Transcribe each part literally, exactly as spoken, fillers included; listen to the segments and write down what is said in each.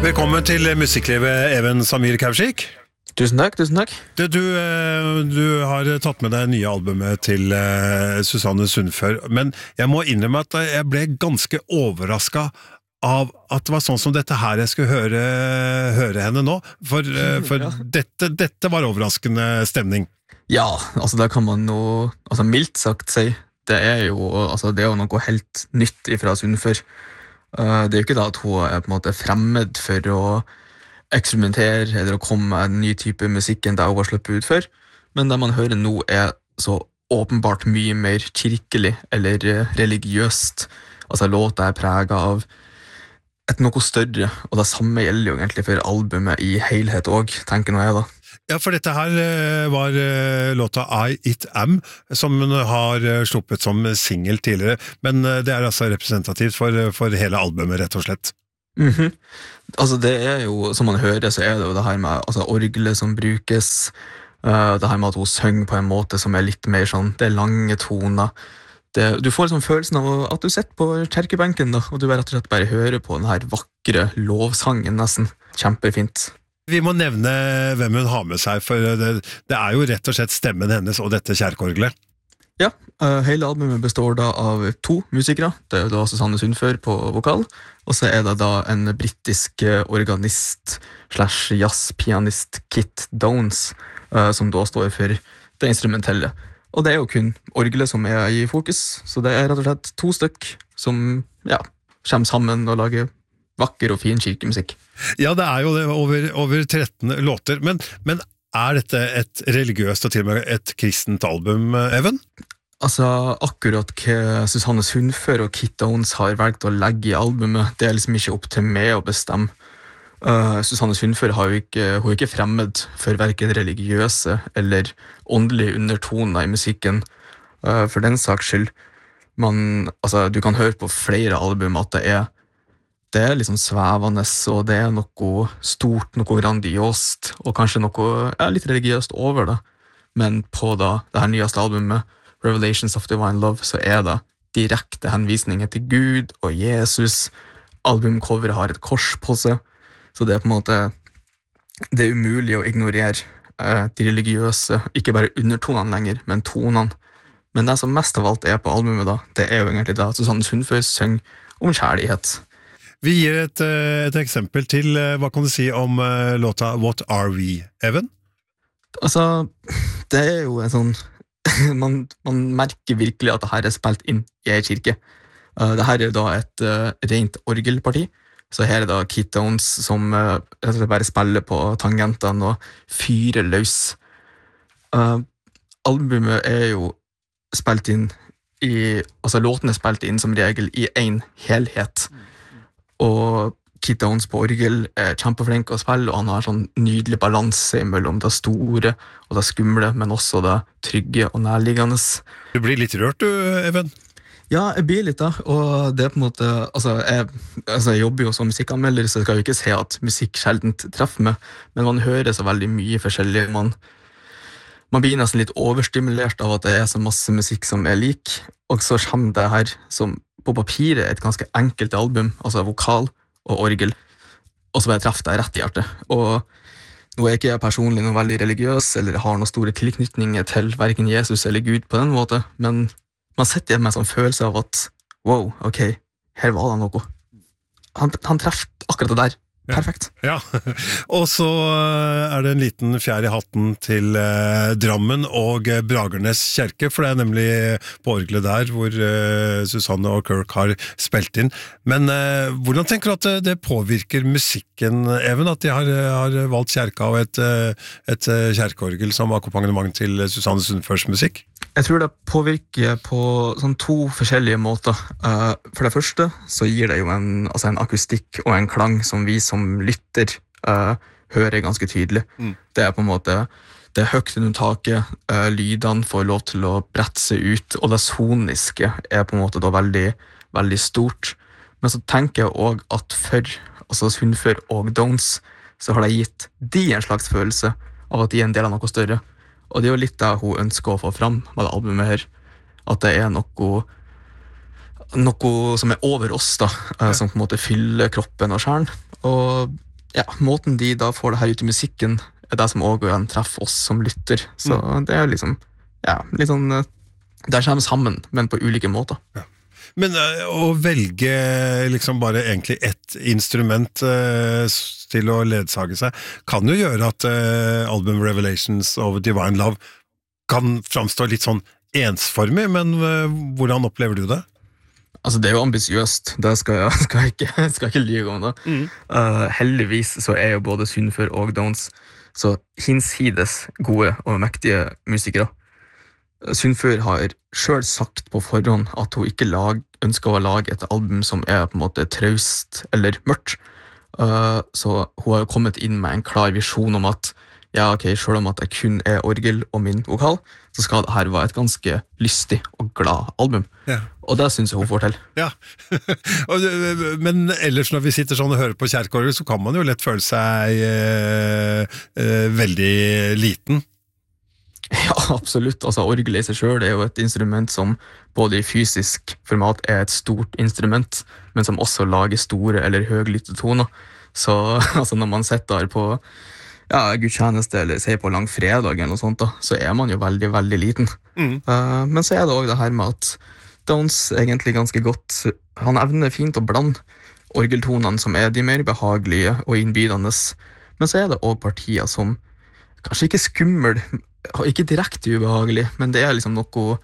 Velkommen til Musikklivet, Even Samir Kausik. Tusen takk, tusen takk. Du, du, du har tatt med deg nye albumet til Susanne Sundfør, men jeg må innrømme at jeg ble ganske overrasket av at det var sånn som dette her jeg skulle høre, høre henne nå, for, for ja. dette, dette var overraskende stemning. Ja, altså det kan man nå, altså mildt sagt si, det er jo, altså det er jo noe helt nytt fra Sundfør. Uh, det er jo ikke da at hun er på en måte fremmed for å eksperimentere eller å komme med en ny type musikk enn det hun har sluppet ut før, men det man hører nå er så åpenbart mye mer kirkelig eller religiøst. Altså låta er preget av et noe større, og det samme gjelder jo egentlig for albumet i helhet også, tenker nå jeg da. Ja, for dette her var låta I It Am, som hun har sluppet som single tidligere, men det er altså representativt for, for hele albumet, rett og slett. Mhm. Altså det er jo, som man hører, så er det jo det her med altså, orgelet som brukes, uh, det her med at hun synger på en måte som er litt mer sånn, det er lange toner. Det, du får sånn følelsen av at du sitter på kjerkebenken da, og du rett og slett bare hører på den her vakre lovsangen nesten. Kjempefint. Vi må nevne hvem hun har med seg, for det, det er jo rett og slett stemmen hennes og dette kjerkeorgelet. Ja, uh, hele albumet består da av to musikere. Det er jo da Susanne Sundfør på vokal, og så er det da en brittisk organist slash jazzpianist Kit Downes, uh, som da står for det instrumentelle. Og det er jo kun orgelet som er i fokus, så det er rett og slett to stykk som ja, kommer sammen og lager vakker og fin kirkemusikk. Ja, det er jo det, over, over tretten låter, men, men er dette et religiøst og til og med et kristent album, Even? Altså, akkurat hva Susanne Sundfør og Kit Downes har valgt å legge i albumet, det er liksom ikke opp til meg å bestemme. Uh, Susanne Sundfør har jo ikke, hun er ikke fremmed for hverken religiøse eller åndelige undertoner i musikken. Uh, for den saks skyld. Man, altså, du kan høre på flere album at det er det er liksom svevende, og det er noe stort, noe grandiost, og kanskje noe ja, litt religiøst over det. Men på da, det her nyeste albumet, Revelations of Divine Love, så er det direkte henvisninger til Gud og Jesus. Albumcoveret har et kors på seg, så det er på en måte det er umulig å ignorere eh, de religiøse, ikke bare undertonene lenger, men tonene. Men det som mest av alt er på albumet da, det er jo egentlig da Susanne Sundfør synger om kjærlighet. Vi gir et, et eksempel til, hva kan du si om uh, låta What Are We, Even? Altså, det er jo en sånn, man, man merker virkelig at det her er spilt inn i en kirke. Uh, det her er da et uh, rent orgelparti, så her er da Kit Downes som uh, rett og slett bare spiller på tangentene og fyrer løs. Uh, albumet er jo spilt inn i, altså låten er spilt inn som regel i en helhet. Og Kit Downes på orgel er kjempeflink å spille, og han har sånn nydelig balanse mellom det store og det skumle, men også det trygge og nærliggende. Du blir litt rørt du, Even? Ja, jeg blir litt da, og det er på en måte, altså jeg, altså jeg jobber jo som musikkanmelder, så jeg skal jo ikke si at musikk sjeldent treffer meg, men man hører så veldig mye forskjellig. Man, man blir nesten litt overstimulert av at det er så masse musikk som er lik, og så kommer det her som på papiret et ganske enkelt album, altså vokal og orgel, og så bare treffer det rett i hjertet. Og nå er ikke jeg personlig noe veldig religiøs, eller har noen store tilknytninger til hverken Jesus eller Gud på den måten, men man sitter igjen med en sånn følelse av at, wow, ok, her var det noe. Han, han treffer akkurat det der. Perfekt. Ja, ja. Og så er det en liten fjær i hatten til eh, Drammen og eh, Bragernes kjerke, for det er nemlig på orgelet der hvor eh, Susanne og Kirk har spilt inn. Men eh, hvordan tenker du at det, det påvirker musikken, Even, at de har, har valgt kjerka og et, et kjerkeorgel som akkompagnement til Susanne Sundførs musikk? Jeg tror det påvirker på sånn to forskjellige måter. Uh, for det første så gir det jo en, altså en akustikk og en klang som vi som lytter uh, hører ganske tydelig. Mm. Det er på en måte, det er høyt under taket, uh, lydene får lov til å brette seg ut, og det soniske er på en måte da veldig, veldig stort. Men så tenker jeg også at for altså Sundfør og Downes så har det gitt de en slags følelse av at de er en del av noe større. Og det er jo litt det hun ønsker å få fram med det albumet her, at det er noe, noe som er over oss da, ja. Som på en måte fyller kroppen og sjelen. Og ja, måten de da får det her ut i musikken, er det som også igjen treffer oss som lytter. Så mm. det er liksom, ja, litt sånn, det kommer sammen, men på ulike måter. Ja. Men uh, å velge liksom bare egentlig ett instrument uh, til å ledsage seg, kan jo gjøre at uh, album Revelations of Divine Love kan framstå litt sånn ensformig, men uh, hvordan opplever du det? Altså, det er jo ambisiøst, det skal jeg, skal jeg ikke, skal jeg ikke lyge om det. Mm. Uh, heldigvis så er jo både Sunnfør og Downs så hinsides gode og mektige musikere. Sunnfør har selv sagt på forhånd at hun ikke lag, ønsker å lage et album som er på en måte traust eller mørkt. Uh, så hun har jo kommet inn med en klar visjon om at ja, ok, selv om at det kun er orgel og min vokal, så skal det her være et ganske lystig og glad album. Ja. Og det synes jeg hun får til. Ja, men ellers når vi sitter sånn og hører på kjerkeorgel, så kan man jo lett føle seg eh, eh, veldig liten. Ja, absolutt. Altså, orgelet i seg selv er jo et instrument som både i fysisk format er et stort instrument, men som også lager store eller høylytte toner. Så altså, når man sitter der på ja, gudstjeneste eller sier på langfredag eller noe sånt da, så er man jo veldig, veldig liten. Mm. Uh, men så er det også det her med at Downs egentlig ganske godt, han evner fint å blande orgeltonene som er de mer behagelige og innbydende, men så er det også partier som kanskje ikke skummel, ikke direkte ubehagelig, men det er liksom noe,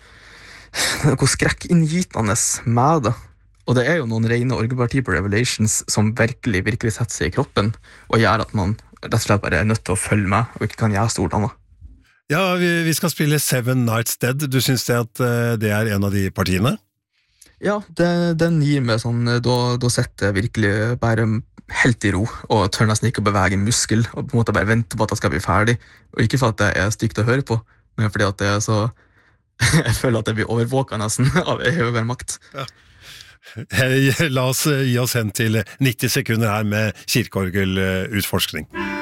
noe skrekkinngytende med det. Og det er jo noen rene orgelpartier på Revelations som virkelig, virkelig setter seg i kroppen og gjør at man rett og slett bare er nødt til å følge med og ikke kan gjøre stort annet. Ja, vi, vi skal spille Seven Nights Dead. Du synes det at uh, det er en av de partiene? Ja, det, den gir meg sånn, da, da setter jeg virkelig bare helt i ro og tør nesten ikke å bevege en muskel og på en måte bare vente på at det skal bli ferdig. Og ikke for at det er stygt å høre på, men fordi at det er så jeg føler at det blir overvåket nesten av en høyere makt. Ja. La oss gi oss hen til nitti sekunder her med kirkeorgelutforskning.